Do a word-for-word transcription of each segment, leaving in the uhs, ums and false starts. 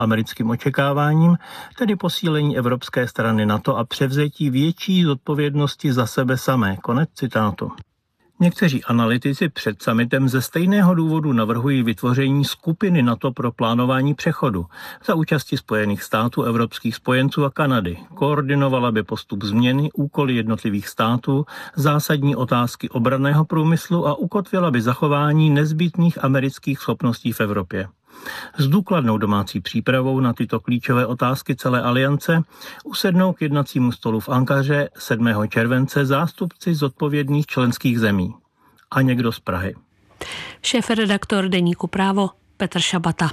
americkým očekáváním, tedy posílení evropské strany NATO a převzetí větší zodpovědnosti za sebe samé. Konec citátu. Někteří analytici před summitem ze stejného důvodu navrhují vytvoření skupiny NATO pro plánování přechodu za účasti Spojených států, evropských spojenců a Kanady. Koordinovala by postup změny, úkoly jednotlivých států, zásadní otázky obranného průmyslu a ukotvila by zachování nezbytných amerických schopností v Evropě. S důkladnou domácí přípravou na tyto klíčové otázky celé aliance usednou k jednacímu stolu v Ankaře sedmého července zástupci zodpovědných členských zemí. A někdo z Prahy. Šéfredaktor deníku Právo Petr Šabata.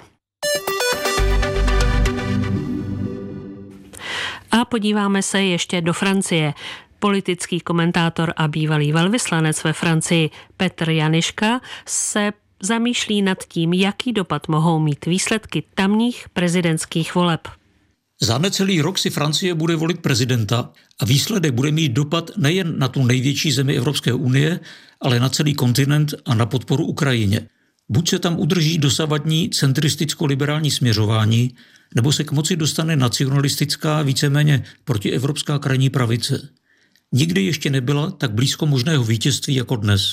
A podíváme se ještě do Francie. Politický komentátor a bývalý velvyslanec ve Francii Petr Janiška se zamýšlí nad tím, jaký dopad mohou mít výsledky tamních prezidentských voleb. Za necelý rok si Francie bude volit prezidenta a výsledek bude mít dopad nejen na tu největší zemi Evropské unie, ale na celý kontinent a na podporu Ukrajině. Buď se tam udrží dosavadní centristicko-liberální směřování, nebo se k moci dostane nacionalistická, víceméně protievropská krajní pravice. Nikdy ještě nebyla tak blízko možného vítězství jako dnes.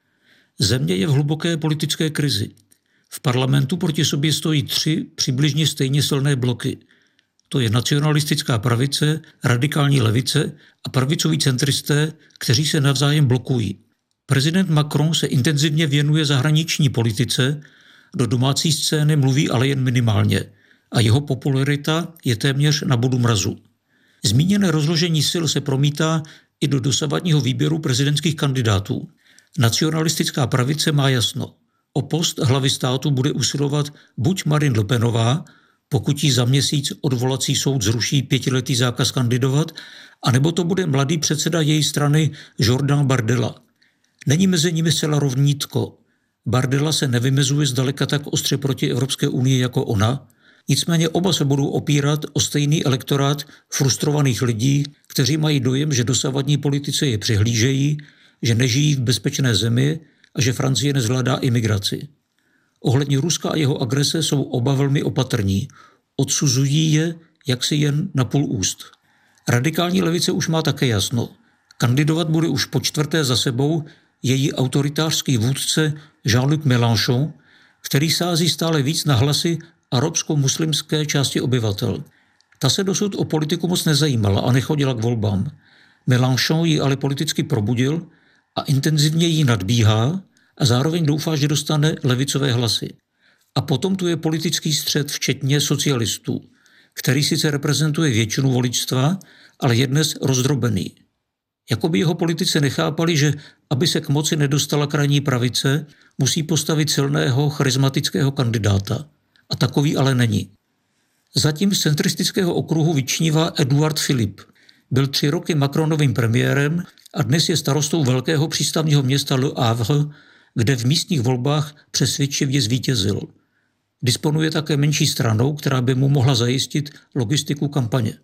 Země je v hluboké politické krizi. V parlamentu proti sobě stojí tři přibližně stejně silné bloky. To je nacionalistická pravice, radikální levice a pravicoví centristé, kteří se navzájem blokují. Prezident Macron se intenzivně věnuje zahraniční politice, do domácí scény mluví ale jen minimálně a jeho popularita je téměř na bodu mrazu. Zmíněné rozložení sil se promítá i do dosavadního výběru prezidentských kandidátů. Nacionalistická pravice má jasno. O post hlavy státu bude usilovat buď Marine Le Penová, pokud jí za měsíc odvolací soud zruší pětiletý zákaz kandidovat, anebo to bude mladý předseda její strany Jordan Bardella. Není mezi nimi zcela rovnítko. Bardella se nevymezuje zdaleka tak ostře proti Evropské unii jako ona, nicméně oba se budou opírat o stejný elektorát frustrovaných lidí, kteří mají dojem, že dosavadní politice je přihlížejí, že nežijí v bezpečné zemi a že Francie nezvládá imigraci. Ohledně Ruska a jeho agrese jsou oba velmi opatrní. Odsuzují je jaksi jen na půl úst. Radikální levice už má také jasno. Kandidovat bude už po čtvrté za sebou její autoritářský vůdce Jean-Luc Mélenchon, který sází stále víc na hlasy arabsko-muslimské části obyvatel. Ta se dosud o politiku moc nezajímala a nechodila k volbám. Mélenchon ji ale politicky probudil a intenzivně ji nadbíhá a zároveň doufá, že dostane levicové hlasy. A potom tu je politický střet včetně socialistů, který sice reprezentuje většinu voličstva, ale je dnes rozdrobený. Jakoby jeho politici nechápali, že aby se k moci nedostala krajní pravice, musí postavit silného charismatického kandidáta. A takový ale není. Zatím z centristického okruhu vyčnívá Edouard Philippe. Byl tři roky Macronovým premiérem a dnes je starostou velkého přístavního města Le Havre, kde v místních volbách přesvědčivě zvítězil. Disponuje také menší stranou, která by mu mohla zajistit logistiku kampaně.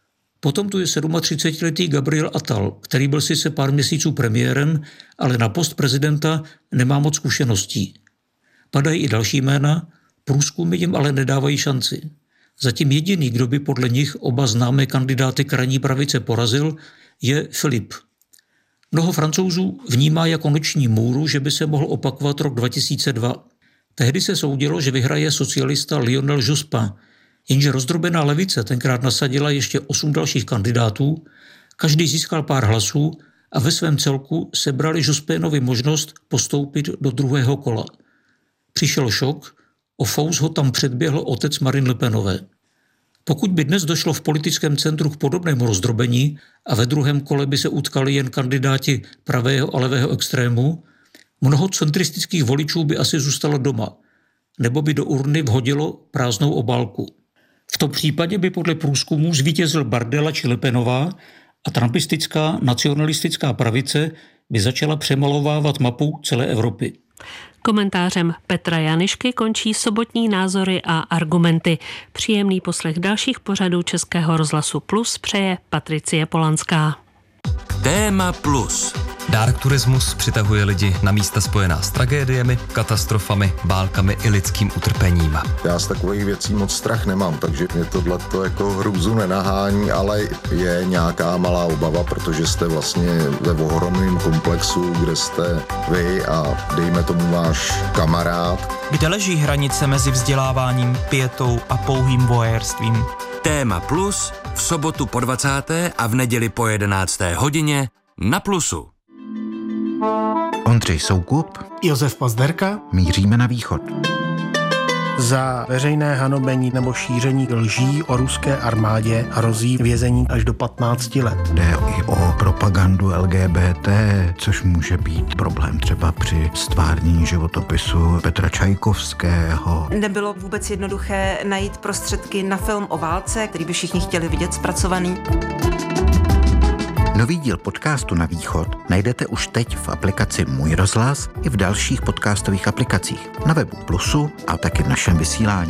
Potom tu je třicetisedmiletý Gabriel Attal, který byl sice pár měsíců premiérem, ale na post prezidenta nemá moc zkušeností. Padají i další jména, průzkumy jim ale nedávají šanci. Zatím jediný, kdo by podle nich oba známé kandidáty krajní pravice porazil, je Philippe. Mnoho Francouzů vnímá jako noční můru, že by se mohl opakovat rok dva tisíce dva. Tehdy se soudilo, že vyhraje socialista Lionel Jospin, jenže rozdrobená levice tenkrát nasadila ještě osm dalších kandidátů, každý získal pár hlasů a ve svém celku sebrali Jospinovi možnost postoupit do druhého kola. Přišel šok, o fous ho tam předběhl otec Marine Le Penové. Pokud by dnes došlo v politickém centru k podobnému rozdrobení a ve druhém kole by se utkali jen kandidáti pravého a levého extrému, mnoho centristických voličů by asi zůstalo doma, nebo by do urny vhodilo prázdnou obálku. V tom případě by podle průzkumů zvítězil Bardella či Le Penová a trumpistická nacionalistická pravice by začala přemalovávat mapu celé Evropy. Komentářem Petra Janišky končí sobotní názory a argumenty. Příjemný poslech dalších pořadů Českého rozhlasu Plus přeje Patricie Polanská. Téma plus. Dark turismus přitahuje lidi na místa spojená s tragédiemi, katastrofami, válkami i lidským utrpením. Já z takových věcí moc strach nemám, takže mě tohleto jako hrůzu nenahání, ale je nějaká malá obava, protože jste vlastně ve ohromném komplexu, kde jste vy a dejme tomu váš kamarád. Kde leží hranice mezi vzděláváním, pietou a pouhým voyeurstvím? Téma plus v sobotu po dvacáté a v neděli po jedenácté hodině na Plusu. Ondřej Soukup, Josef Pazderka. Míříme na východ. Za veřejné hanobení nebo šíření lží o ruské armádě hrozí vězení až do patnácti let. Jde i o propagandu L G B T, což může být problém třeba při stvárnění životopisu Petra Čajkovského. Nebylo vůbec jednoduché najít prostředky na film o válce, který by všichni chtěli vidět zpracovaný. Nový díl podcastu Na východ najdete už teď v aplikaci Můj rozhlas i v dalších podcastových aplikacích, na webu Plusu a taky v našem vysílání.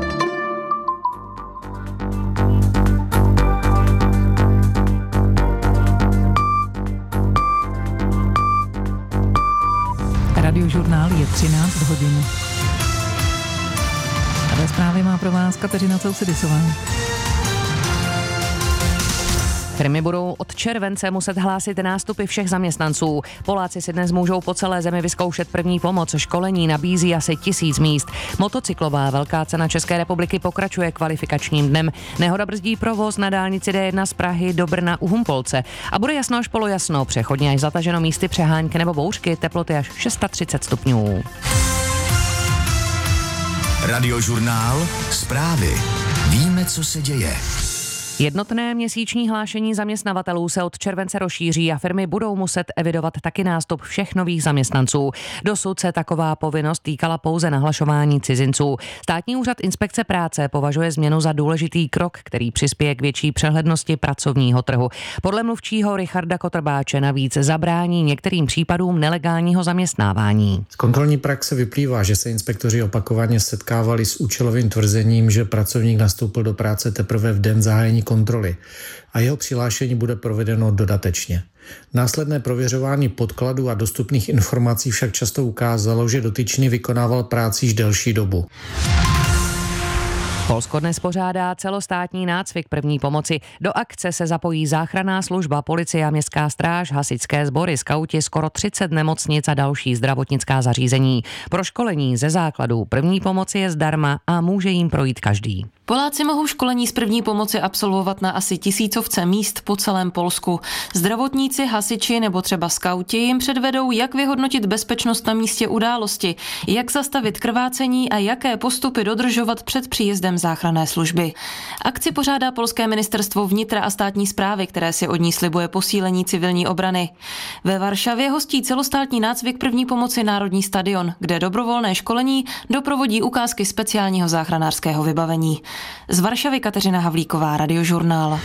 Radiožurnál je třináct hodin. A ve zprávě má pro vás Kateřina Cousedisová. Firmy budou od července muset hlásit nástupy všech zaměstnanců. Poláci si dnes můžou po celé zemi vyzkoušet první pomoc. Školení nabízí asi tisíc míst. Motocyklová velká cena České republiky pokračuje kvalifikačním dnem. Nehoda brzdí provoz na dálnici D jedna z Prahy do Brna u Humpolce. A bude jasno až polojasno, přechodně až zataženo místy přehánky nebo bouřky, teploty až třicet šest stupňů. Radiožurnál, zprávy. Víme, co se děje. Jednotné měsíční hlášení zaměstnavatelů se od července rozšíří a firmy budou muset evidovat taky nástup všech nových zaměstnanců. Dosud se taková povinnost týkala pouze nahlašování cizinců. Státní úřad inspekce práce považuje změnu za důležitý krok, který přispěje k větší přehlednosti pracovního trhu. Podle mluvčího Richarda Kotrbáče navíc zabrání některým případům nelegálního zaměstnávání. Z kontrolní praxe vyplývá, že se inspektoři opakovaně setkávali s účelovým tvrzením, že pracovník nastoupil do práce teprve v den zahájení kontroly a jeho přihlášení bude provedeno dodatečně. Následné prověřování podkladů a dostupných informací však často ukázalo, že dotyčný vykonával práci již delší dobu. Polsko dnes pořádá celostátní nácvik první pomoci. Do akce se zapojí záchranná služba, policie a městská stráž, hasičské sbory, skauti, skoro třicet nemocnic a další zdravotnická zařízení. Pro školení ze základů první pomoci je zdarma a může jim projít každý. Poláci mohou školení z první pomoci absolvovat na asi tisícovce míst po celém Polsku. Zdravotníci, hasiči nebo třeba skauti jim předvedou, jak vyhodnotit bezpečnost na místě události, jak zastavit krvácení a jaké postupy dodržovat před příjezdem záchranné služby. Akci pořádá polské ministerstvo vnitra a státní správy, které si od ní slibuje posílení civilní obrany. Ve Varšavě hostí celostátní nácvik první pomoci Národní stadion, kde dobrovolné školení doprovodí ukázky speciálního záchranářského vybavení. Z Varšavy Kateřina Havlíková, Radiožurnál.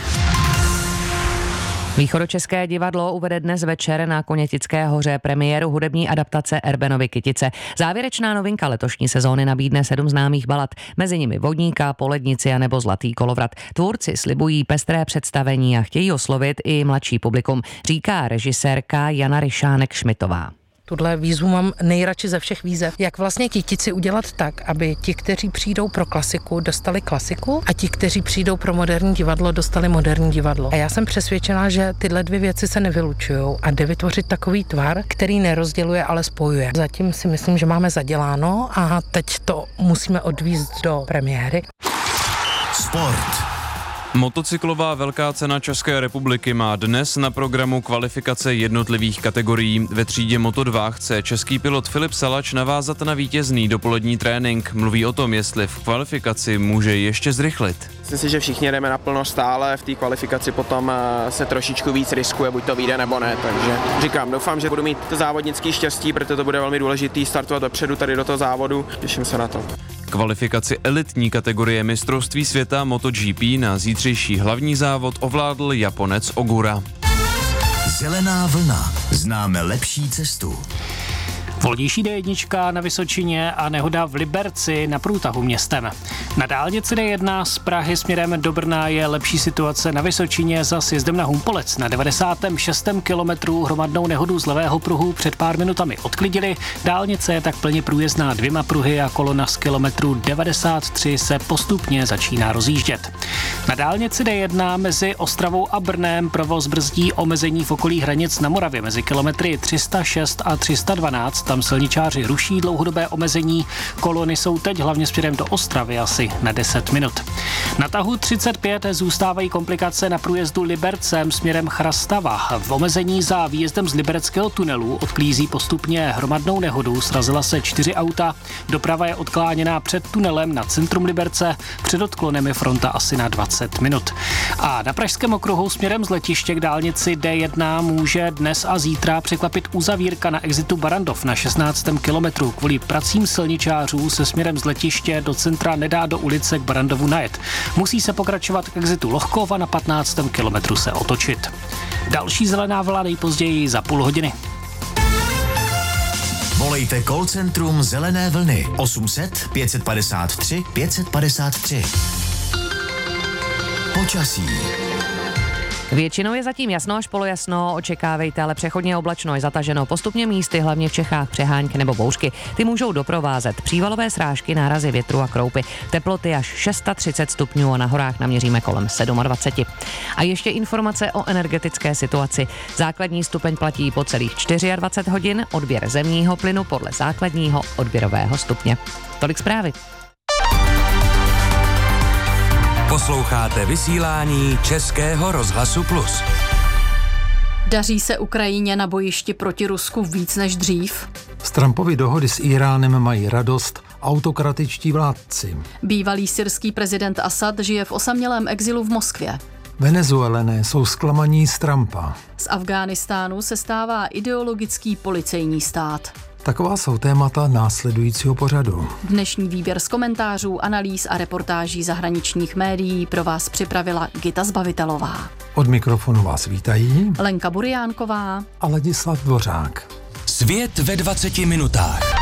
Východočeské divadlo uvede dnes večer na Konětické hoře premiéru hudební adaptace Erbenovy Kytice. Závěrečná novinka letošní sezóny nabídne sedm známých balad, mezi nimi Vodníka, Polednici a nebo Zlatý kolovrat. Tvůrci slibují pestré představení a chtějí oslovit i mladší publikum, říká režisérka Jana Ryšánek-Šmitová. Tuhle výzvu mám nejradši ze všech výzev. Jak vlastně Kytici udělat tak, aby ti, kteří přijdou pro klasiku, dostali klasiku a ti, kteří přijdou pro moderní divadlo, dostali moderní divadlo. A já jsem přesvědčená, že tyhle dvě věci se nevylučují a jde vytvořit takový tvar, který nerozděluje, ale spojuje. Zatím si myslím, že máme zaděláno a teď to musíme odvízt do premiéry. Sport. Motocyklová velká cena České republiky má dnes na programu kvalifikace jednotlivých kategorií. Ve třídě Moto dva chce český pilot Filip Salač navázat na vítězný dopolední trénink. Mluví o tom, jestli v kvalifikaci může ještě zrychlit. Myslím si, že všichni jdeme naplno stále, v té kvalifikaci potom se trošičku víc riskuje, buď to vyjde nebo ne, takže říkám, doufám, že budu mít to závodnický štěstí, protože to bude velmi důležitý startovat dopředu tady do toho závodu, těším se na to. Kvalifikaci elitní kategorie mistrovství světa MotoGP na zítřejší hlavní závod ovládl Japonec Ogura. Zelená vlna. Známe lepší cestu. Volnější D jedna na Vysočině a nehoda v Liberci na průtahu městem. Na dálnici D jedna z Prahy směrem do Brna je lepší situace na Vysočině za sjezdem na Humpolec. Na devadesátém šestém kilometru hromadnou nehodu z levého pruhu před pár minutami odklidili. Dálnice je tak plně průjezdná dvěma pruhy a kolona z kilometru devadesát tři se postupně začíná rozjíždět. Na dálnici D jedna mezi Ostravou a Brnem provoz brzdí omezení v okolí hranic na Moravě mezi kilometry tři sta šest a tři sta dvanáct. Tam silničáři ruší dlouhodobé omezení. Kolony jsou teď hlavně směrem do Ostravy asi na deset minut. Na tahu třicet pět zůstávají komplikace na průjezdu Libercem směrem Chrastava. V omezení za výjezdem z libereckého tunelu odklízí postupně hromadnou nehodu. Srazila se čtyři auta. Doprava je odkláněná před tunelem na centrum Liberce. Před odklonem je fronta asi na dvacet minut. A na pražském okruhu směrem z letiště k dálnici D jedna může dnes a zítra překvapit uzavírka na exitu Barandov na šestnáctém kilometru. Kvůli pracím silničářů se směrem z letiště do centra nedá do ulice k Barandovu najet. Musí se pokračovat k exitu Lohkov a na patnáctém kilometru se otočit. Další zelená vlna nejpozději za půl hodiny. Volejte call centrum Zelené vlny osm set pět padesát tři pět padesát tři. Počasí. Většinou je zatím jasno až polojasno, očekávejte, ale přechodně oblačno je zataženo postupně místy, hlavně v Čechách přehánky nebo bouřky. Ty můžou doprovázet přívalové srážky, nárazy větru a kroupy. Teploty až třicet šest stupňů a na horách naměříme kolem dvacet sedm. A ještě informace o energetické situaci. Základní stupeň platí po celých dvacet čtyři hodin, odběr zemního plynu podle základního odběrového stupně. Tolik zprávy. Posloucháte vysílání Českého rozhlasu Plus. Daří se Ukrajině na bojišti proti Rusku víc než dřív? Z Trumpovy dohody s Iránem mají radost autokratičtí vládci. Bývalý syrský prezident Asad žije v osamělém exilu v Moskvě. Venezuelané jsou zklamaní z Trumpa. Z Afghánistánu se stává ideologický policejní stát. Taková jsou témata následujícího pořadu. Dnešní výběr z komentářů, analýz a reportáží zahraničních médií pro vás připravila Gita Zbavitelová. Od mikrofonu vás vítají Lenka Buriánková a Ladislav Dvořák. Svět ve dvaceti minutách.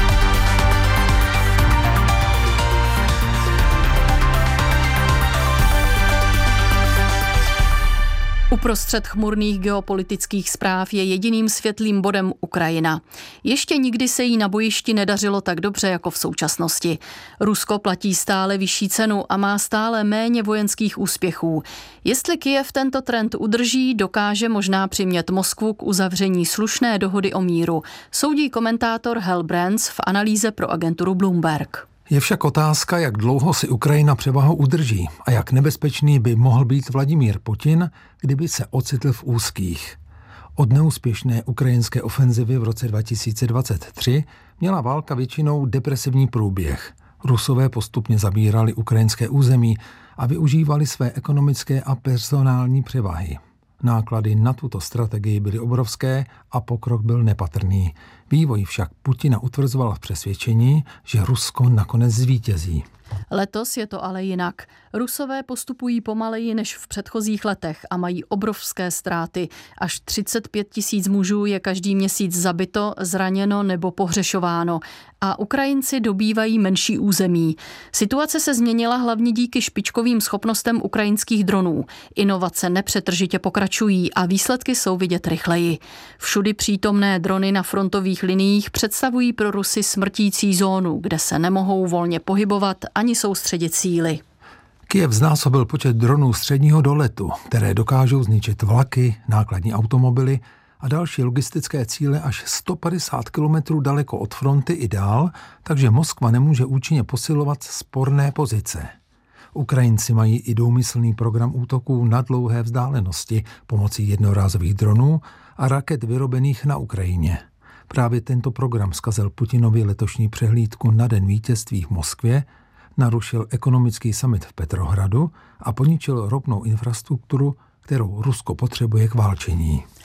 Uprostřed chmurných geopolitických zpráv je jediným světlým bodem Ukrajina. Ještě nikdy se jí na bojišti nedařilo tak dobře jako v současnosti. Rusko platí stále vyšší cenu a má stále méně vojenských úspěchů. Jestli Kyjev tento trend udrží, dokáže možná přimět Moskvu k uzavření slušné dohody o míru, soudí komentátor Hal Brands v analýze pro agenturu Bloomberg. Je však otázka, jak dlouho si Ukrajina převahu udrží a jak nebezpečný by mohl být Vladimír Putin, kdyby se ocitl v úzkých. Od neúspěšné ukrajinské ofenzivy v roce dva tisíce dvacet tři měla válka většinou depresivní průběh. Rusové postupně zabírali ukrajinské území a využívali své ekonomické a personální převahy. Náklady na tuto strategii byly obrovské a pokrok byl nepatrný. Vývoj však Putina utvrzoval v přesvědčení, že Rusko nakonec zvítězí. Letos je to ale jinak. Rusové postupují pomaleji než v předchozích letech a mají obrovské ztráty. Až třicet pět tisíc mužů je každý měsíc zabito, zraněno nebo pohřešováno. A Ukrajinci dobývají menší území. Situace se změnila hlavně díky špičkovým schopnostem ukrajinských dronů. Inovace nepřetržitě pokračují a výsledky jsou vidět rychleji. Všudy přítomné drony na frontových liniích představují pro Rusy smrtící zónu, kde se nemohou volně pohybovat ani soustředit síly. Kyjev znásobil počet dronů středního doletu, které dokážou zničit vlaky, nákladní automobily a další logistické cíle až sto padesát kilometrů daleko od fronty i dál, takže Moskva nemůže účinně posilovat sporné pozice. Ukrajinci mají i důmyslný program útoků na dlouhé vzdálenosti pomocí jednorázových dronů a raket vyrobených na Ukrajině. Právě tento program zkazil Putinovi letošní přehlídku na den vítězství v Moskvě, narušil ekonomický summit v Petrohradu a poničil ropnou infrastrukturu, kterou Rusko potřebuje k válčení.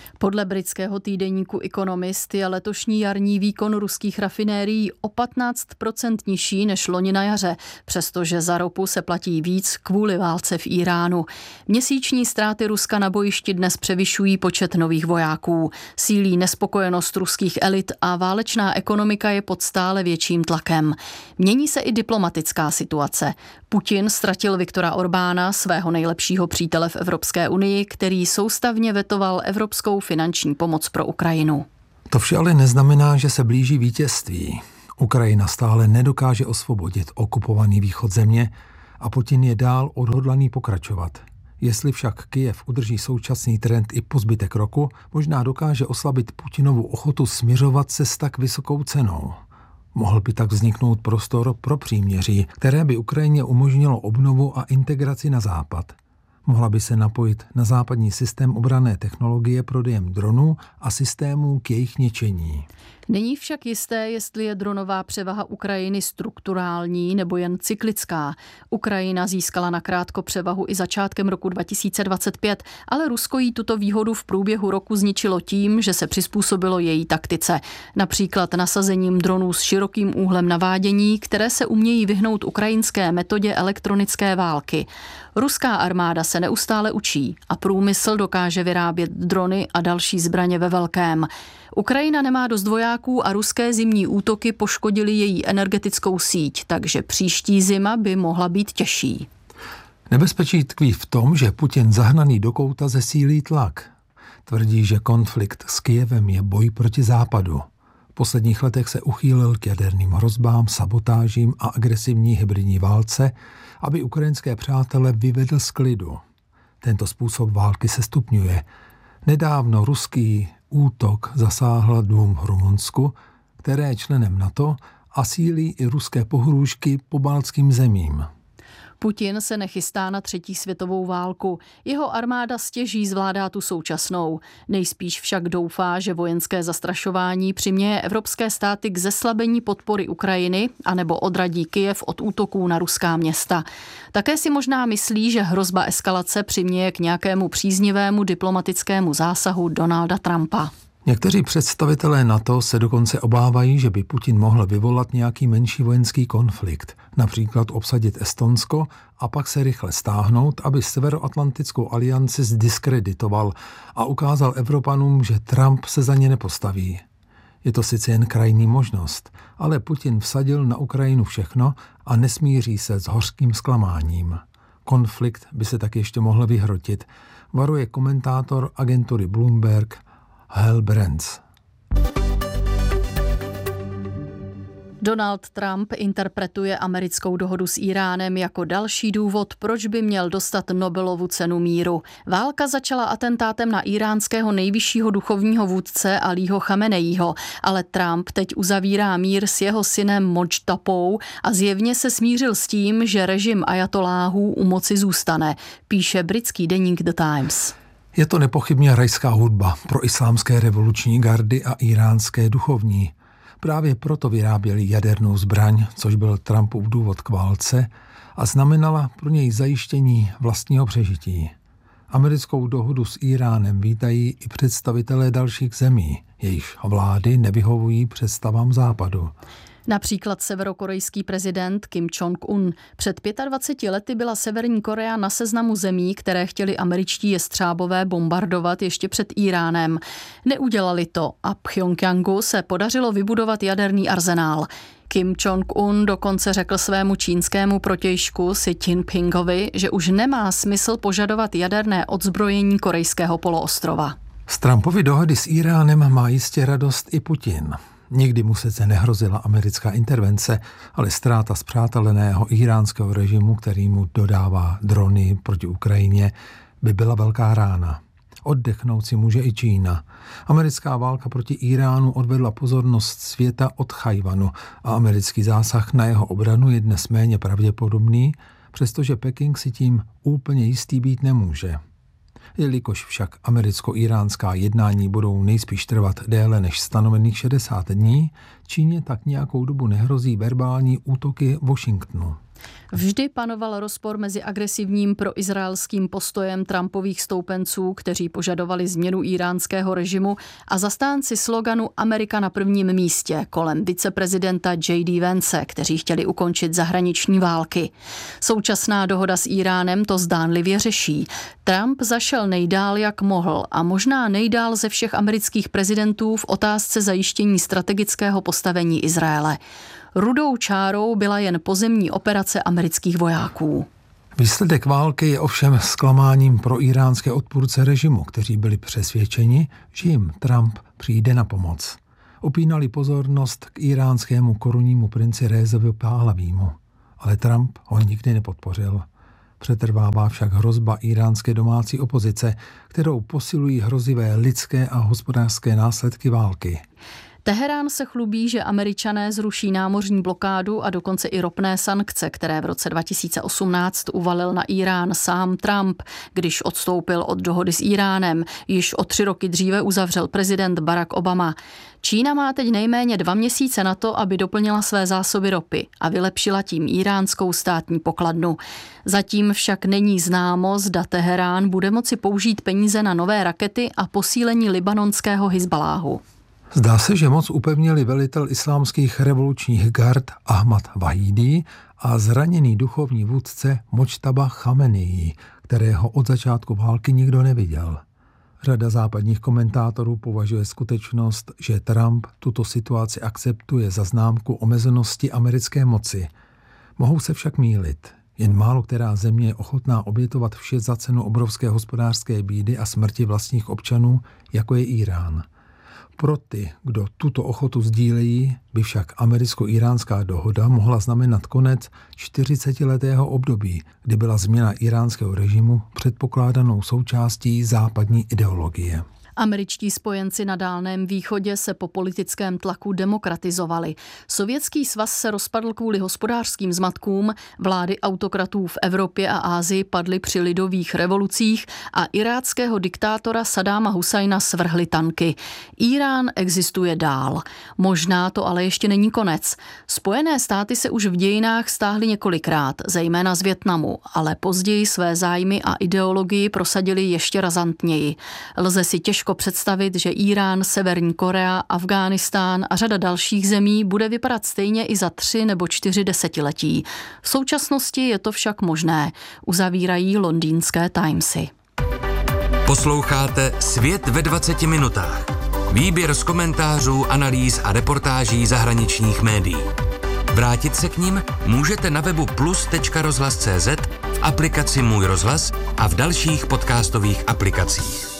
Podle britského týdeníku Economist je letošní jarní výkon ruských rafinérií o patnáct procent nižší než loni na jaře, přestože za ropu se platí víc kvůli válce v Íránu. Měsíční ztráty Ruska na bojišti dnes převyšují počet nových vojáků. Sílí nespokojenost ruských elit a válečná ekonomika je pod stále větším tlakem. Mění se i diplomatická situace. Putin ztratil Viktora Orbána, svého nejlepšího přítele v Evropské unii, který soustavně vetoval evropskou finanční pomoc pro Ukrajinu. To vše ale neznamená, že se blíží vítězství. Ukrajina stále nedokáže osvobodit okupovaný východ země a Putin je dál odhodlaný pokračovat. Jestli však Kyjev udrží současný trend i po zbytek roku, možná dokáže oslabit Putinovu ochotu směřovat se s tak vysokou cenou. Mohl by tak vzniknout prostor pro příměří, které by Ukrajině umožnilo obnovu a integraci na západ. Mohla by se napojit na západní systém obranné technologie prodejem dronů a systémů k jejich ničení. Není však jisté, jestli je dronová převaha Ukrajiny strukturální nebo jen cyklická. Ukrajina získala nakrátko převahu i začátkem roku dva tisíce dvacet pět, ale Rusko jí tuto výhodu v průběhu roku zničilo tím, že se přizpůsobilo její taktice. Například nasazením dronů s širokým úhlem navádění, které se umějí vyhnout ukrajinské metodě elektronické války. Ruská armáda se neustále učí a průmysl dokáže vyrábět drony a další zbraně ve velkém. Ukrajina nemá dost vojáků a ruské zimní útoky poškodily její energetickou síť, takže příští zima by mohla být těžší. Nebezpečí tkví v tom, že Putin zahnaný do kouta zesílí tlak. Tvrdí, že konflikt s Kyjevem je boj proti západu. V posledních letech se uchýlil k jaderným hrozbám, sabotážím a agresivní hybridní válce, aby ukrajinské přátele vyvedl z klidu. Tento způsob války se stupňuje. Nedávno ruský útok zasáhl dům v Rumunsku, které je členem NATO, a sílí i ruské pohrůžky pobaltským zemím. Putin se nechystá na třetí světovou válku. Jeho armáda stěží zvládá tu současnou. Nejspíš však doufá, že vojenské zastrašování přiměje evropské státy k zeslabení podpory Ukrajiny anebo odradí Kyjev od útoků na ruská města. Také si možná myslí, že hrozba eskalace přiměje k nějakému příznivému diplomatickému zásahu Donalda Trumpa. Někteří představitelé NATO se dokonce obávají, že by Putin mohl vyvolat nějaký menší vojenský konflikt, například obsadit Estonsko a pak se rychle stáhnout, aby Severoatlantickou alianci zdiskreditoval a ukázal Evropanům, že Trump se za ně nepostaví. Je to sice jen krajní možnost, ale Putin vsadil na Ukrajinu všechno a nesmíří se s hořkým zklamáním. Konflikt by se tak ještě mohl vyhrotit, varuje komentátor agentury Bloomberg Hal Brands. Donald Trump interpretuje americkou dohodu s Íránem jako další důvod, proč by měl dostat Nobelovu cenu míru. Válka začala atentátem na íránského nejvyššího duchovního vůdce Alího Chameneího, ale Trump teď uzavírá mír s jeho synem Modžtapou a zjevně se smířil s tím, že režim ajatoláhů u moci zůstane, píše britský deník The Times. Je to nepochybně rajská hudba pro islámské revoluční gardy a iránské duchovní. Právě proto vyráběli jadernou zbraň, což byl Trumpův důvod k válce a znamenala pro něj zajištění vlastního přežití. Americkou dohodu s Íránem vítají i představitelé dalších zemí, jejichž vlády nevyhovují představám západu. Například severokorejský prezident Kim Jong-un. Před dvaceti pěti lety byla Severní Korea na seznamu zemí, které chtěli američtí jestřábové bombardovat ještě před Íránem. Neudělali to a Pchjongjangu se podařilo vybudovat jaderný arzenál. Kim Jong-un dokonce řekl svému čínskému protějšku Xi Jinpingovi, že už nemá smysl požadovat jaderné odzbrojení korejského poloostrova. Z Trumpovy dohody s Íránem má jistě radost i Putin. Nikdy mu sice nehrozila americká intervence, ale ztráta spřáteleného íránského režimu, který mu dodává drony proti Ukrajině, by byla velká rána. Oddechnout si může i Čína. Americká válka proti Íránu odvedla pozornost světa od Tchaj-wanu a americký zásah na jeho obranu je dnes méně pravděpodobný, přestože Peking si tím úplně jistý být nemůže. Jelikož však americko-iránská jednání budou nejspíš trvat déle než stanovených šedesát dní, Číně tak nějakou dobu nehrozí verbální útoky Washingtonu. Vždy panoval rozpor mezi agresivním proizraelským postojem Trumpových stoupenců, kteří požadovali změnu íránského režimu, a zastánci sloganu Amerika na prvním místě kolem viceprezidenta J D Vance, kteří chtěli ukončit zahraniční války. Současná dohoda s Íránem to zdánlivě řeší. Trump zašel nejdál, jak mohl, a možná nejdál ze všech amerických prezidentů v otázce zajištění strategického postavení Izraele. Rudou čárou byla jen pozemní operace amerických vojáků. Výsledek války je ovšem zklamáním pro iránské odpůrce režimu, kteří byli přesvědčeni, že jim Trump přijde na pomoc. Opínali pozornost k iránskému korunnímu princi Rézovi Páhlavímu, ale Trump ho nikdy nepodpořil. Přetrvává však hrozba iránské domácí opozice, kterou posilují hrozivé lidské a hospodářské následky války. Teherán se chlubí, že Američané zruší námořní blokádu a dokonce i ropné sankce, které v roce dva tisíce osmnáct uvalil na Írán sám Trump, když odstoupil od dohody s Íránem. Již o tři roky dříve uzavřel prezident Barack Obama. Čína má teď nejméně dva měsíce na to, aby doplnila své zásoby ropy a vylepšila tím iránskou státní pokladnu. Zatím však není známo, zda Teherán bude moci použít peníze na nové rakety a posílení libanonského Hizbaláhu. Zdá se, že moc upevnili velitel islámských revolučních gard Ahmad Vahidi a zraněný duchovní vůdce Močtaba Chamenei, kterého od začátku války nikdo neviděl. Řada západních komentátorů považuje skutečnost, že Trump tuto situaci akceptuje za známku omezenosti americké moci. Mohou se však mýlit. Jen málo která země je ochotná obětovat vše za cenu obrovské hospodářské bídy a smrti vlastních občanů, jako je Írán. Pro ty, kdo tuto ochotu sdílejí, by však americko-iránská dohoda mohla znamenat konec čtyřicetiletého období, kdy byla změna iránského režimu předpokládanou součástí západní ideologie. Američtí spojenci na Dálném východě se po politickém tlaku demokratizovali. Sovětský svaz se rozpadl kvůli hospodářským zmatkům, vlády autokratů v Evropě a Asii padly při lidových revolucích a iráckého diktátora Saddáma Husajna svrhly tanky. Írán existuje dál. Možná to ale ještě není konec. Spojené státy se už v dějinách stáhly několikrát, zejména z Vietnamu, ale později své zájmy a ideologii prosadili ještě razantněji. Lze si těžko představit, že Írán, Severní Korea, Afghánistán a řada dalších zemí bude vypadat stejně i za tři nebo čtyři desetiletí. V současnosti je to však možné, uzavírají londýnské Timesy. Posloucháte Svět ve dvaceti minutách. Výběr z komentářů, analýz a reportáží zahraničních médií. Vrátit se k nim můžete na webu plus tečka rozhlas tečka cé zet, v aplikaci Můj rozhlas a v dalších podcastových aplikacích.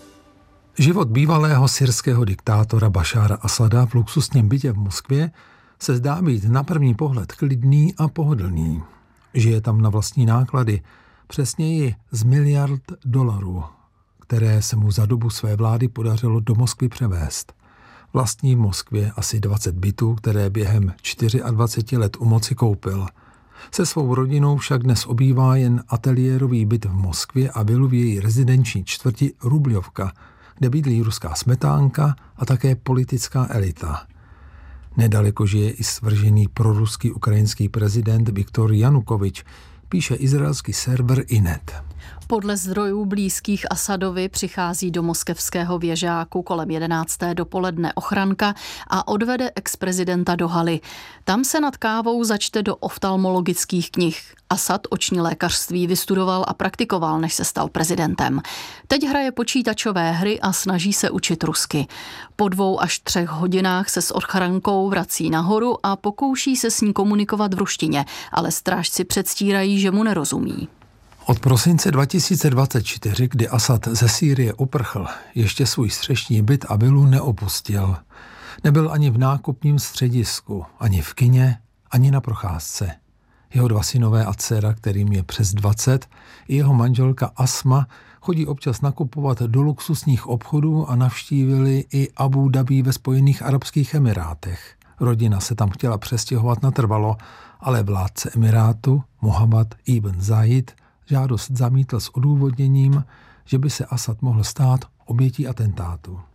Život bývalého syrského diktátora Bašára Asada v luxusním bytě v Moskvě se zdá být na první pohled klidný a pohodlný. Žije tam na vlastní náklady, přesněji z miliard dolarů, které se mu za dobu své vlády podařilo do Moskvy převést. Vlastní v Moskvě asi dvacet bytů, které během dvaceti čtyř let u moci koupil. Se svou rodinou však dnes obývá jen ateliérový byt v Moskvě a vilu v její rezidenční čtvrti Rubljovka, kde bydlí ruská smetánka a také politická elita. Nedaleko žije i svržený proruský ukrajinský prezident Viktor Janukovič, píše izraelský server Inet. Podle zdrojů blízkých Asadovi přichází do moskevského věžáku kolem jedenácté dopoledne ochranka a odvede ex-prezidenta do haly. Tam se nad kávou začte do oftalmologických knih. Asad oční lékařství vystudoval a praktikoval, než se stal prezidentem. Teď hraje počítačové hry a snaží se učit rusky. Po dvou až třech hodinách se s ochrankou vrací nahoru a pokouší se s ní komunikovat v ruštině, ale strážci předstírají, že mu nerozumí. Od prosince dva tisíce dvacet čtyři, kdy Asad ze Sýrie uprchl, ještě svůj střešní byt a vilu neopustil. Nebyl ani v nákupním středisku, ani v kině, ani na procházce. Jeho dva synové a dcera, kterým je přes dvacet, i jeho manželka Asma chodí občas nakupovat do luxusních obchodů a navštívili i Abu Dhabi ve Spojených arabských emirátech. Rodina se tam chtěla přestěhovat natrvalo, ale vládce emirátu Mohammed ibn Zayed žádost zamítl s odůvodněním, že by se Asad mohl stát obětí atentátu.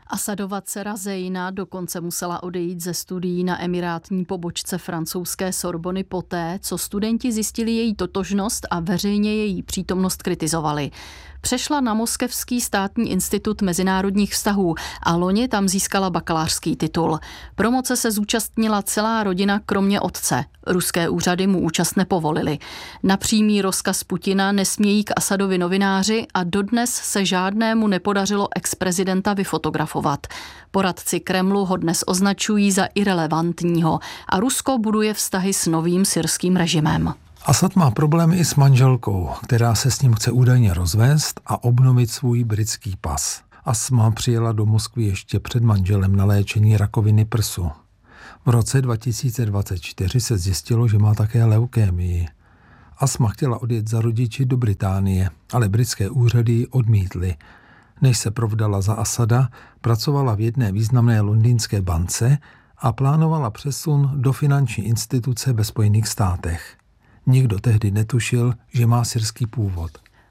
Asadova dcera Zejna dokonce musela odejít ze studií na emirátní pobočce francouzské Sorbony poté, co studenti zjistili její totožnost a veřejně její přítomnost kritizovali. Přešla na Moskevský státní institut mezinárodních vztahů a loni tam získala bakalářský titul. Promoce se zúčastnila celá rodina kromě otce. Ruské úřady mu účast nepovolily. Na přímý rozkaz Putina nesmějí k Asadovi novináři a dodnes se žádnému nepodařilo ex-prezidenta vyfotografovat. Poradci Kremlu ho dnes označují za irelevantního a Rusko buduje vztahy s novým syrským režimem. Asad má problémy i s manželkou, která se s ním chce údajně rozvést a obnovit svůj britský pas. Asma přijela do Moskvy ještě před manželem na léčení rakoviny prsu. V roce dva tisíce dvacet čtyři se zjistilo, že má také leukémii. Asma chtěla odjet za rodiči do Británie, ale britské úřady ji odmítly. Než se provdala za Asada, pracovala v jedné významné londýnské bance a plánovala přesun do finanční instituce ve Spojených státech. Nikdo tehdy netušil, že má syrský původ.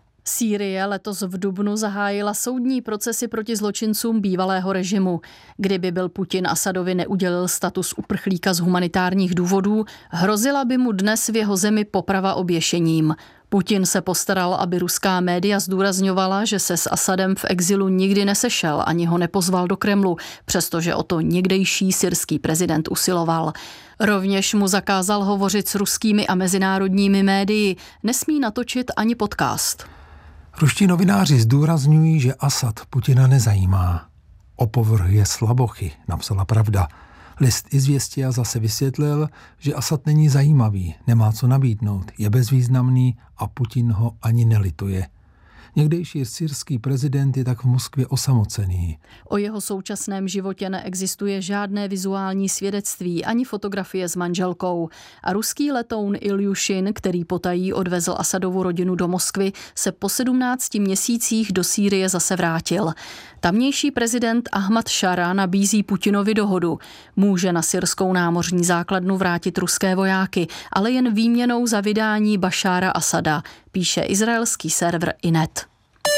Sýrie letos v dubnu zahájila soudní procesy proti zločincům bývalého režimu. Kdyby byl Putin Asadovi neudělil status uprchlíka z humanitárních důvodů, hrozila by mu dnes v jeho zemi poprava oběšením. Putin se postaral, aby ruská média zdůrazňovala, že se s Asadem v exilu nikdy nesešel ani ho nepozval do Kremlu, přestože o to někdejší syrský prezident usiloval. Rovněž mu zakázal hovořit s ruskými a mezinárodními médii, nesmí natočit ani podcast. Ruští novináři zdůrazňují, že Asad Putina nezajímá. Opovrhuje slabochy, napsala Pravda. List Izvěstia zase vysvětlil, že Asad není zajímavý, nemá co nabídnout, je bezvýznamný a Putin ho ani nelituje. Někdejší syrský prezident je tak v Moskvě osamocený. O jeho současném životě neexistuje žádné vizuální svědectví ani fotografie s manželkou. A ruský letoun Iljušin, který potají odvezl Asadovu rodinu do Moskvy, se po sedmnácti měsících do Sýrie zase vrátil. Tamnější prezident Ahmad Šara nabízí Putinovi dohodu. Může na syrskou námořní základnu vrátit ruské vojáky, ale jen výměnou za vydání Bašára Asada, píše izraelský server Inet.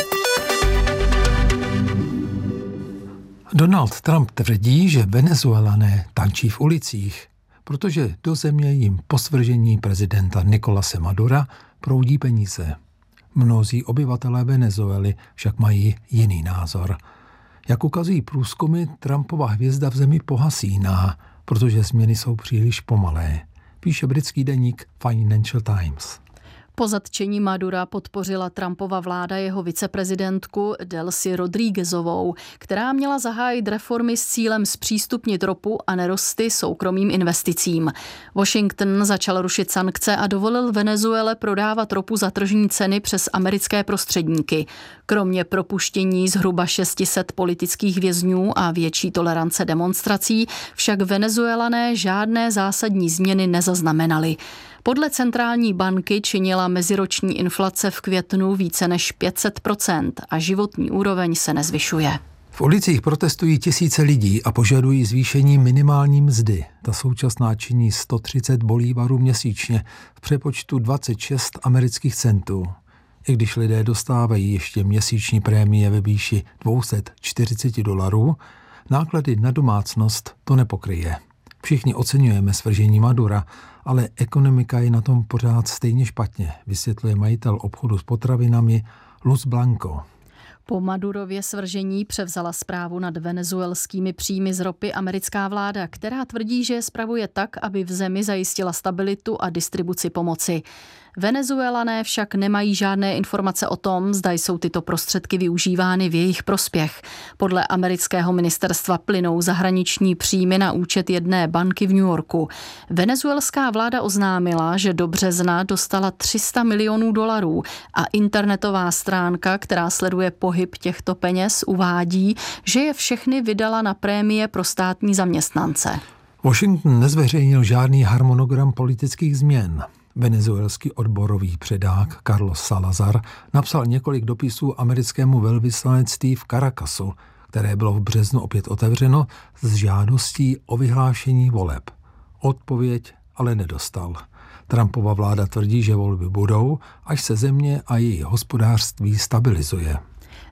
Donald Trump tvrdí, že Venezuelané tančí v ulicích, protože do země jim po svržení prezidenta Nicolase Madura proudí peníze. Mnozí obyvatelé Venezuely však mají jiný názor. Jak ukazují průzkumy, Trumpova hvězda v zemi pohasíná, protože změny jsou příliš pomalé, píše britský deník Financial Times. Po zatčení Madura podpořila Trumpova vláda jeho viceprezidentku Delcy Rodríguezovou, která měla zahájit reformy s cílem zpřístupnit ropu a nerosty soukromým investicím. Washington začal rušit sankce a dovolil Venezuele prodávat ropu za tržní ceny přes americké prostředníky. Kromě propuštění zhruba šest set politických vězňů a větší tolerance demonstrací však Venezuelané žádné zásadní změny nezaznamenali. Podle centrální banky činila meziroční inflace v květnu více než pět set procent a životní úroveň se nezvyšuje. V ulicích protestují tisíce lidí a požadují zvýšení minimální mzdy. Ta současná činí sto třicet bolívarů měsíčně, v přepočtu dvacet šest amerických centů. I když lidé dostávají ještě měsíční prémie ve výši dvě stě čtyřicet dolarů, náklady na domácnost to nepokryje. Všichni oceňujeme svržení Madura, ale ekonomika je na tom pořád stejně špatně, vysvětluje majitel obchodu s potravinami Luz Blanco. Po Madurově svržení převzala správu nad venezuelskými příjmy z ropy americká vláda, která tvrdí, že je spravuje tak, aby v zemi zajistila stabilitu a distribuci pomoci. Venezuelané však nemají žádné informace o tom, zda jsou tyto prostředky využívány v jejich prospěch. Podle amerického ministerstva plynou zahraniční příjmy na účet jedné banky v New Yorku. Venezuelská vláda oznámila, že do března dostala tři sta milionů dolarů a internetová stránka, která sleduje pohyb těchto peněz, uvádí, že je všechny vydala na prémie pro státní zaměstnance. Washington nezveřejnil žádný harmonogram politických změn. Venezuelský odborový předák Carlos Salazar napsal několik dopisů americkému velvyslanectví v Caracasu, které bylo v březnu opět otevřeno s žádostí o vyhlášení voleb. Odpověď ale nedostal. Trumpova vláda tvrdí, že volby budou, až se země a její hospodářství stabilizuje.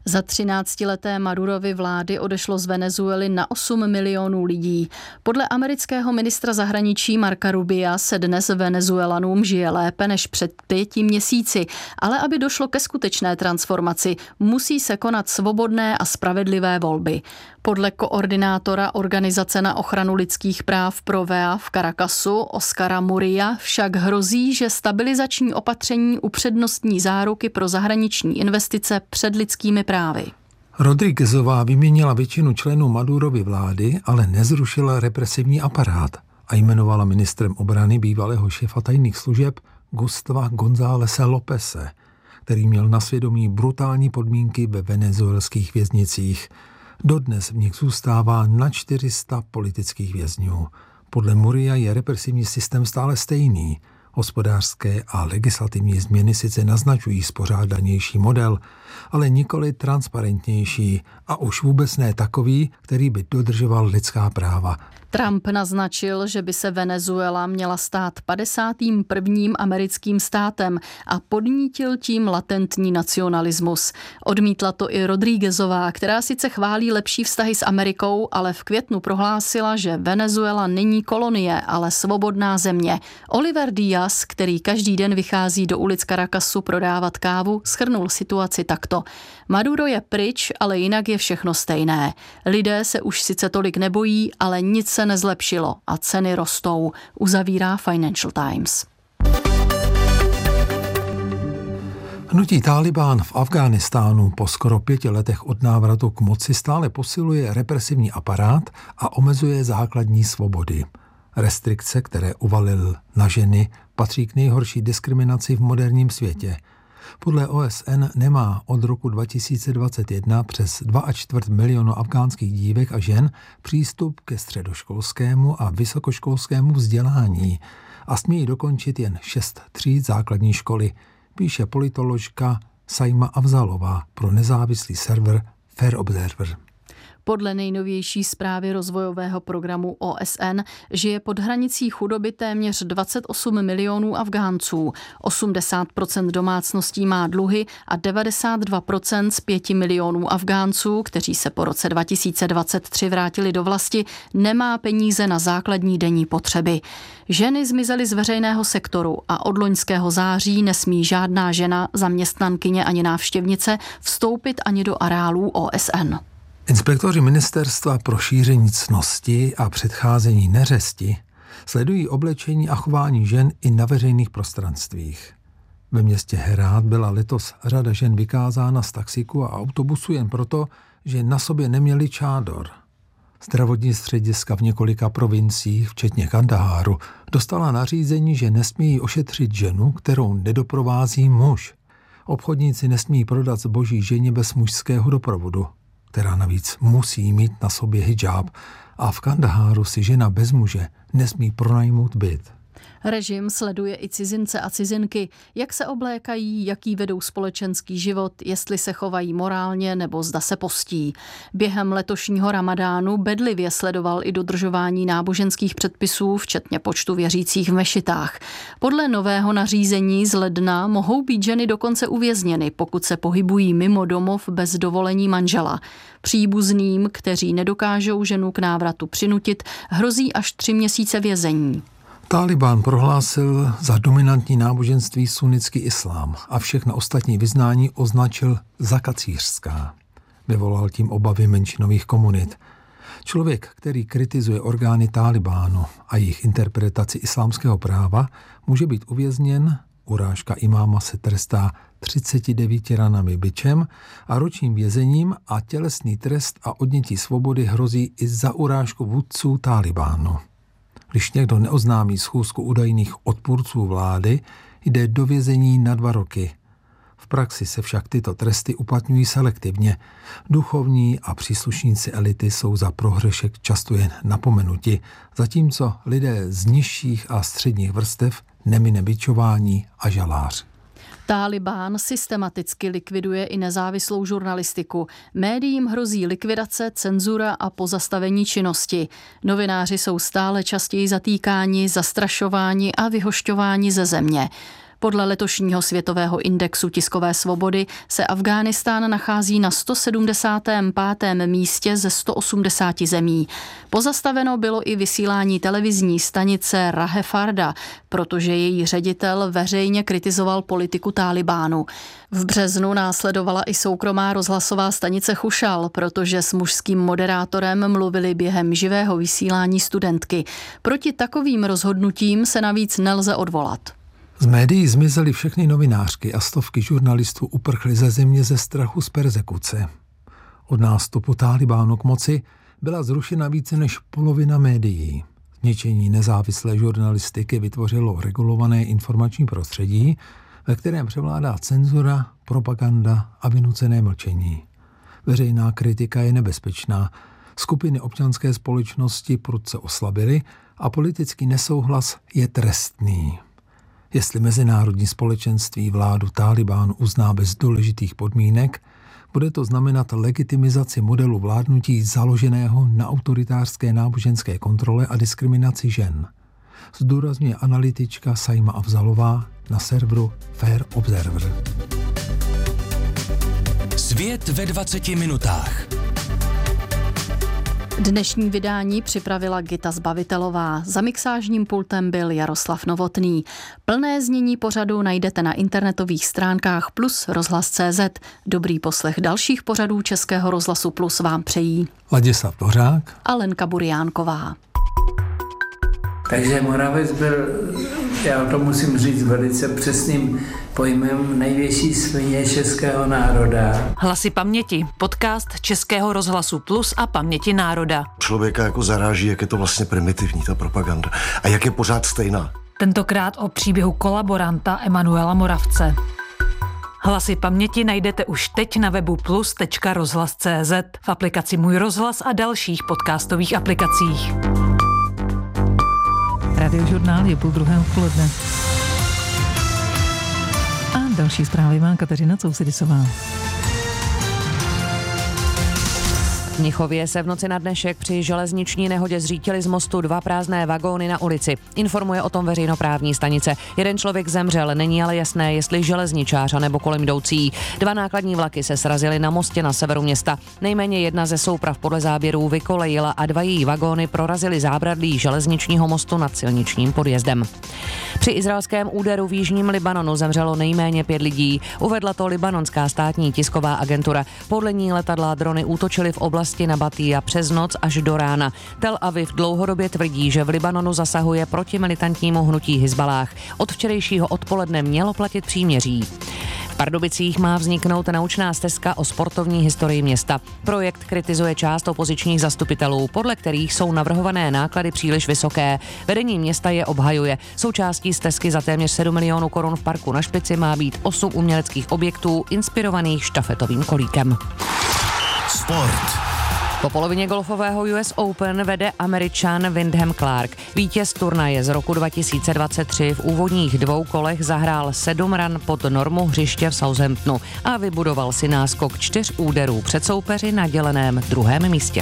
Za třináctileté Madurovy vlády odešlo z Venezuely na osm milionů lidí. Podle amerického ministra zahraničí Marca Rubia se dnes Venezuelanům žije lépe než před pěti měsíci, ale aby došlo ke skutečné transformaci, musí se konat svobodné a spravedlivé volby. Podle koordinátora Organizace na ochranu lidských práv Pro V E A v Caracasu Oscara Muria však hrozí, že stabilizační opatření upřednostní záruky pro zahraniční investice před lidskými právy. Rodríguezová vyměnila většinu členů Madurovy vlády, ale nezrušila represivní aparát a jmenovala ministrem obrany bývalého šéfa tajných služeb Gustava Gonzálese Lópeze, který měl na svědomí brutální podmínky ve venezuelských věznicích. Dodnes v nich zůstává na čtyři sta politických vězňů. Podle Muria je represivní systém stále stejný. Hospodářské a legislativní změny sice naznačují spořádanější model, ale nikoli transparentnější a už vůbec ne takový, který by dodržoval lidská práva. Trump naznačil, že by se Venezuela měla stát padesátým prvním americkým státem a podnítil tím latentní nacionalismus. Odmítla to i Rodríguezová, která sice chválí lepší vztahy s Amerikou, ale v květnu prohlásila, že Venezuela není kolonie, ale svobodná země. Oliver Díaz, který každý den vychází do ulic Caracasu prodávat kávu, shrnul situaci takto. Maduro je pryč, ale jinak je všechno stejné. Lidé se už sice tolik nebojí, ale nic se nezlepšilo a ceny rostou, uzavírá Financial Times. Hnutí Tálibán v Afghánistánu po skoro pěti letech od návratu k moci stále posiluje represivní aparát a omezuje základní svobody. Restrikce, které uvalil na ženy, patří k nejhorší diskriminaci v moderním světě. Podle O S N nemá od roku dva tisíce dvacet jedna přes dva a čtvrt milionu afgánských dívek a žen přístup ke středoškolskému a vysokoškolskému vzdělání a smějí dokončit jen šest tříd základní školy, píše politoložka Saima Afzalová pro nezávislý server Fair Observer. Podle nejnovější zprávy rozvojového programu O S N žije pod hranicí chudoby téměř dvacet osm milionů Afgánců. osmdesát procent domácností má dluhy a devadesát dva procent z pěti milionů Afgánců, kteří se po roce dva tisíce dvacet tři vrátili do vlasti, nemá peníze na základní denní potřeby. Ženy zmizely z veřejného sektoru a od loňského září nesmí žádná žena, zaměstnankyně ani návštěvnice vstoupit ani do areálů O S N. Inspektoři Ministerstva pro šíření ctnosti a předcházení neřesti sledují oblečení a chování žen i na veřejných prostranstvích. Ve městě Herát byla letos řada žen vykázána z taxiku a autobusu jen proto, že na sobě neměli čádor. Zdravotní střediska v několika provinciích, včetně Kandaháru, dostala nařízení, že nesmějí ošetřit ženu, kterou nedoprovází muž. Obchodníci nesmí prodat zboží ženě bez mužského doprovodu, která navíc musí mít na sobě hijab, a v Kandaháru si žena bez muže nesmí pronajmout byt. Režim sleduje i cizince a cizinky, jak se oblékají, jaký vedou společenský život, jestli se chovají morálně nebo zda se postí. Během letošního ramadánu bedlivě sledoval i dodržování náboženských předpisů, včetně počtu věřících v mešitách. Podle nového nařízení z ledna mohou být ženy dokonce uvězněny, pokud se pohybují mimo domov bez dovolení manžela. Příbuzným, kteří nedokážou ženu k návratu přinutit, hrozí až tři měsíce vězení. Tálibán prohlásil za dominantní náboženství sunnický islám a všechna ostatní vyznání označil za kacířská. Vyvolal tím obavy menšinových komunit. Člověk, který kritizuje orgány Tálibánu a jejich interpretaci islámského práva, může být uvězněn, urážka imáma se trestá třiceti devíti ranami bičem a ročním vězením a tělesný trest a odnětí svobody hrozí i za urážku vůdců Tálibánu. Když někdo neoznámí schůzku údajných odpůrců vlády, jde do vězení na dva roky. V praxi se však tyto tresty uplatňují selektivně. Duchovní a příslušníci elity jsou za prohřešek často jen napomenuti, zatímco lidé z nižších a středních vrstev nemine bičování a žalář. Tálibán systematicky likviduje i nezávislou žurnalistiku. Médiím hrozí likvidace, cenzura a pozastavení činnosti. Novináři jsou stále častěji zatýkáni, zastrašováni a vyhošťováni ze země. Podle letošního světového indexu tiskové svobody se Afghánistán nachází na sto sedmdesátém pátém místě ze sto osmdesáti zemí. Pozastaveno bylo i vysílání televizní stanice Rahe Farda, protože její ředitel veřejně kritizoval politiku Tálibánu. V březnu následovala i soukromá rozhlasová stanice Chušal, protože s mužským moderátorem mluvili během živého vysílání studentky. Proti takovým rozhodnutím se navíc nelze odvolat. Z médií zmizely všechny novinářky a stovky žurnalistů uprchly ze země ze strachu z perzekuce. Od nástupu Tálibánu k moci byla zrušena více než polovina médií. Zničení nezávislé žurnalistiky vytvořilo regulované informační prostředí, ve kterém převládá cenzura, propaganda a vynucené mlčení. Veřejná kritika je nebezpečná, skupiny občanské společnosti prudce oslabily a politický nesouhlas je trestný. Jestli mezinárodní společenství vládu Tálibánu uzná bez důležitých podmínek, bude to znamenat legitimizaci modelu vládnutí založeného na autoritářské náboženské kontrole a diskriminaci žen. Zdůrazňuje analytička Saima Afzalová na serveru Fair Observer. Svět ve dvaceti minutách. Dnešní vydání připravila Gita Zbavitelová. Za mixážním pultem byl Jaroslav Novotný. Plné znění pořadu najdete na internetových stránkách plus rozhlas tečka cé zet. Dobrý poslech dalších pořadů Českého rozhlasu Plus vám přejí Ladislav Dvořák a Lenka Buriánková. Takže Moravec byl, já to musím říct velice přesným pojmem, největší svině českého národa. Hlasy paměti, podcast Českého rozhlasu Plus a Paměti národa. Člověka jako zaráží, jak je to vlastně primitivní, ta propaganda. A jak je pořád stejná. Tentokrát o příběhu kolaboranta Emanuela Moravce. Hlasy paměti najdete už teď na webu plus tečka rozhlas tečka cé zet, v aplikaci Můj rozhlas a dalších podcastových aplikacích. Radiožurnál je půl druhé odpoledne. A další zprávy má Kateřina Cousidisová. V Mnichově se v noci na dnešek při železniční nehodě zřítily z mostu dva prázdné vagóny na ulici. Informuje o tom veřejnoprávní stanice. Jeden člověk zemřel, není ale jasné, jestli železničář a nebo kolem jdoucí. Dva nákladní vlaky se srazily na mostě na severu města. Nejméně jedna ze souprav podle záběrů vykolejila a dva její vagóny prorazily zábradlí železničního mostu nad silničním podjezdem. Při izraelském úderu v jižním Libanonu zemřelo nejméně pět lidí. Uvedla to libanonská státní tisková agentura. Podle ní letadla a drony útočily v oblasti Nabatija přes noc až do rána. Tel Aviv dlouhodobě tvrdí, že v Libanonu zasahuje proti militantnímu hnutí Hizbalách. Od včerejšího odpoledne mělo platit příměří. V Pardubicích má vzniknout naučná stezka o sportovní historii města. Projekt kritizuje část opozičních zastupitelů, podle kterých jsou navrhované náklady příliš vysoké. Vedení města je obhajuje. Součástí stezky za téměř sedm milionů korun v parku na Špici má být osm uměleckých objektů inspirovaných štafetovým kolíkem. Sport. Po polovině golfového U S Open vede Američan Wyndham Clark. Vítěz turnaje z roku dva tisíce dvacet tři v úvodních dvou kolech zahrál sedm ran pod normu hřiště v Southamptonu a vybudoval si náskok čtyř úderů před soupeři na děleném druhém místě.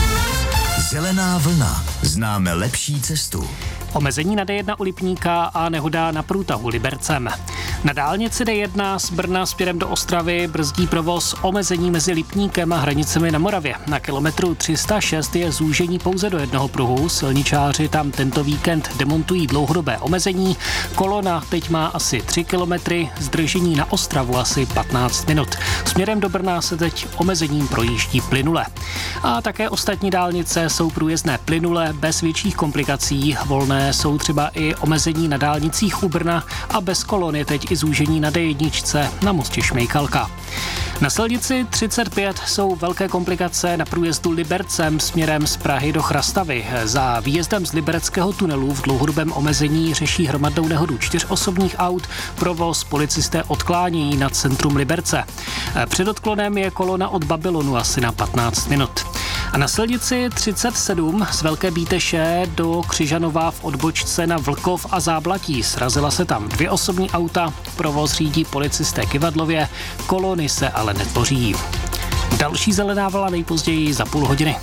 Zelená vlna. Známe lepší cestu. Omezení na D jedna u Lipníka a nehoda na průtahu Libercem. Na dálnici D jedna z Brna směrem do Ostravy brzdí provoz omezení mezi Lipníkem a Hranicemi na Moravě. Na kilometru tři sta šest je zúžení pouze do jednoho pruhu. Silničáři tam tento víkend demontují dlouhodobé omezení. Kolona teď má asi tři kilometry, zdržení na Ostravu asi patnáct minut. Směrem do Brna se teď omezením projíždí plynule. A také ostatní dálnice jsou průjezdné plynule bez větších komplikací. Volné jsou třeba i omezení na dálnicích u Brna a bez kolon je teď i zúžení na D jedna na mostě Šmejkalka. Na silnici třicet pět jsou velké komplikace na průjezdu Libercem směrem z Prahy do Chrastavy. Za výjezdem z Libereckého tunelu v dlouhodobém omezení řeší hromadnou nehodu čtyř osobních aut. Provoz policisté odklánějí na centrum Liberce. Před odklonem je kolona od Babylonu asi na patnáct minut. A na silnici třicet sedm z Velké Bíteše do Křižanova v odbočce na Vlkov a Záblatí srazila se tam dvě osobní auta. Provoz řídí policisté Kyvadlově, kolony se ale netvoří. Další zelená vlna nejpozději za půl hodiny.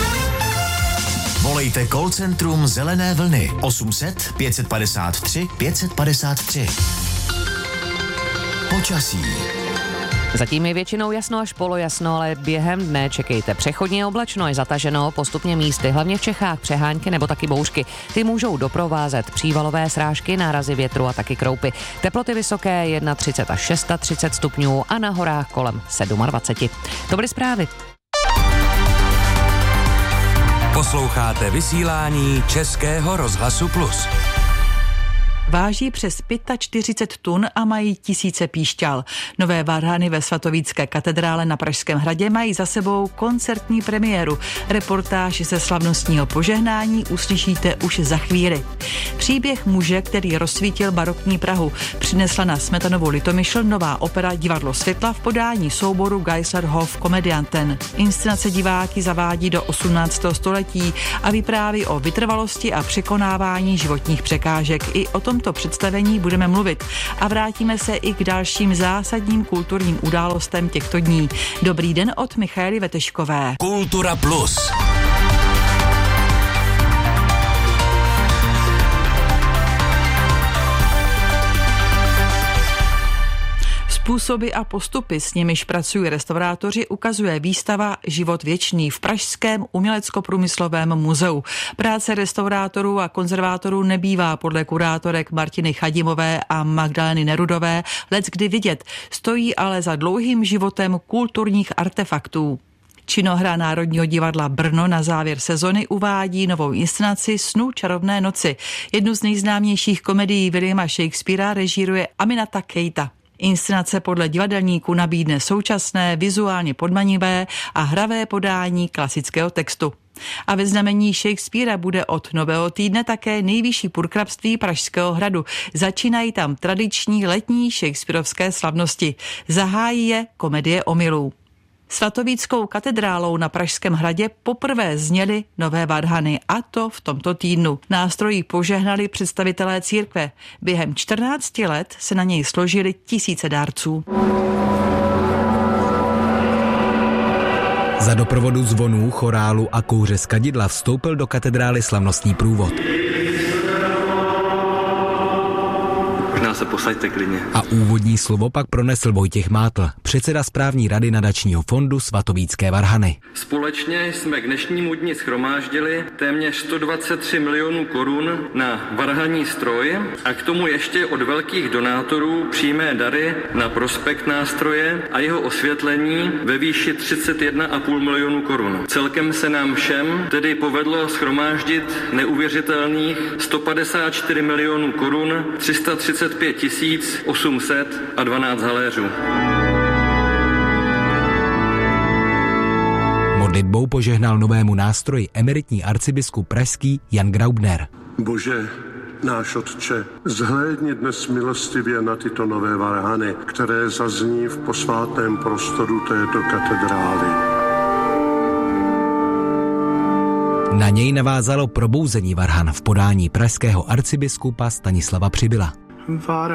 Volejte call centrum Zelené vlny osm set pět set padesát tři pět set padesát tři. Počasí. Zatím je většinou jasno až polojasno, ale během dne čekejte přechodně oblačno i zataženo, postupně místy, hlavně v Čechách přehánky nebo taky bouřky. Ty můžou doprovázet přívalové srážky, nárazy větru a taky kroupy. Teploty vysoké třicet jedna až třicet šest stupňů a na horách kolem dvacet sedm. To byly zprávy. Posloucháte vysílání Českého rozhlasu Plus. Váží přes čtyřicet pět tun a mají tisíce píšťal. Nové varhany ve svatovícké katedrále na Pražském hradě mají za sebou koncertní premiéru. Reportáž ze slavnostního požehnání uslyšíte už za chvíli. Příběh muže, který rozsvítil barokní Prahu, přinesla na Smetanovu Litomyšl nová opera Divadlo světla v podání souboru Geislerhof Komedianten. Inscenace diváky zavádí do osmnáctého století a vypráví o vytrvalosti a překonávání životních překážek. I o tomto představení budeme mluvit a vrátíme se i k dalším zásadním kulturním událostem těchto dní. Dobrý den od Michaely Veteškové. Kultura Plus. Způsoby a postupy, s nimiž pracují restaurátoři, ukazuje výstava Život věčný v Pražském umělecko-průmyslovém muzeu. Práce restaurátorů a konzervátorů nebývá podle kurátorek Martiny Chadimové a Magdaleny Nerudové leckdy vidět, stojí ale za dlouhým životem kulturních artefaktů. Činohra Národního divadla Brno na závěr sezony uvádí novou inscenaci Snů čarovné noci. Jednu z nejznámějších komedií Williama Shakespearea režíruje Aminata Keita. Inscenace podle divadelníků nabídne současné, vizuálně podmanivé a hravé podání klasického textu. A ve znamení Shakespearea bude od nového týdne také nejvyšší purkrabství Pražského hradu. Začínají tam tradiční letní shakespearovské slavnosti. Zahájí je komedie omylů. Svatovíckou katedrálou na Pražském hradě poprvé zněly nové varhany, a to v tomto týdnu. Nástrojí požehnali představitelé církve. Během čtrnácti let se na něj složili tisíce dárců. Za doprovodu zvonů, chorálu a kouře z kadidla vstoupil do katedrály slavnostní průvod. Možná se posaďte klidně. A úvodní slovo pak pronesl Vojtěch Mátl, předseda správní rady nadačního fondu Svatovícké varhany. Společně jsme k dnešnímu dni shromáždili téměř sto dvacet tři milionů korun na varhanní stroj a k tomu ještě od velkých donátorů přímé dary na prospekt nástroje a jeho osvětlení ve výši třicet jedna a půl milionu korun. Celkem se nám všem tedy povedlo shromáždit neuvěřitelných sto padesát čtyři milionů korun, tři sta třicet pět tisíc osm set dvanáct haléřů. Modlitbou požehnal novému nástroji emeritní arcibiskup pražský Jan Graubner. Bože, náš Otče, zhlédni dnes milostivě na tyto nové varhany, které zazní v posvátném prostoru této katedrály. Na něj navázalo probouzení varhan v podání pražského arcibiskupa Stanislava Přibyla.